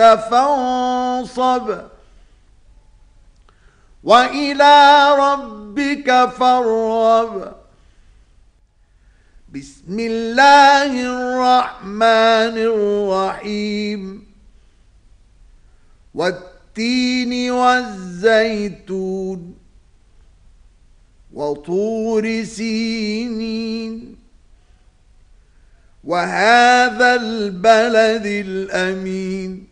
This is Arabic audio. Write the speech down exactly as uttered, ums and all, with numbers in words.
فانصب وإلى ربك فارغب بسم الله الرحمن الرحيم والتين والزيتون وطور سينين وهذا البلد الأمين